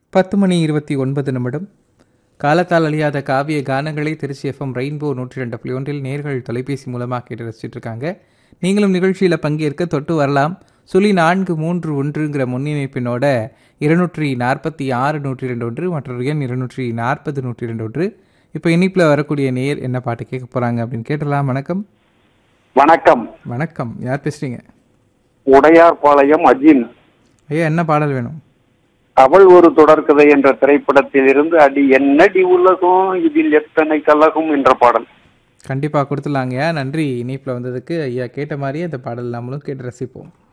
10:29 காலத்தால் அழியாத காவிய கானங்களை திருச்சி எஃப்எம் ரெயின்போ 102.1 நேர்கள் தொலைபேசி மூலமாக கேட்டு ரசிச்சுட்டு இருக்காங்க. நீங்களும் நிகழ்ச்சியில் பங்கேற்க தொட்டு வரலாம். 0431ங்கிற முன்னிணைப்பினோட 246-102 மற்றொரு எண் 240-102. இப்போ இனிப்பில் வரக்கூடிய நேர் என்ன பாட்டு கேட்க போகிறாங்க அப்படின்னு கேட்டலாம். வணக்கம். வணக்கம். வணக்கம், யார் பேசுறீங்க? உடையார்பாளையம் அஜின். ஐயா, என்ன பாடல் வேணும்? அவள் ஒரு தொடர்கதை என்ற திரைப்படத்தில் இருந்து அடி என்னடி உலகம் இதில் எத்தனை கலகம் என்ற பாடல். கண்டிப்பாக கொடுத்துலாங்கய்யா. நன்றி இனிப்பில் வந்ததுக்கு. ஐயா கேட்ட மாதிரியே அந்த பாடல் நம்மளும் கேட்டு ரசிப்போம்.